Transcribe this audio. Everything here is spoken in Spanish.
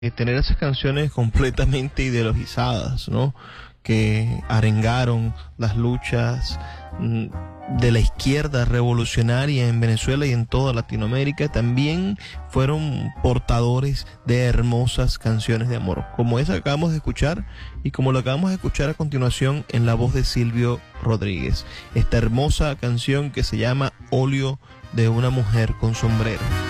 tener esas canciones completamente ideologizadas, ¿no? Que arengaron las luchas de la izquierda revolucionaria en Venezuela y en toda Latinoamérica, también fueron portadores de hermosas canciones de amor, como esa que acabamos de escuchar y como lo acabamos de escuchar a continuación en la voz de Silvio Rodríguez. Esta hermosa canción que se llama Óleo de una mujer con sombrero.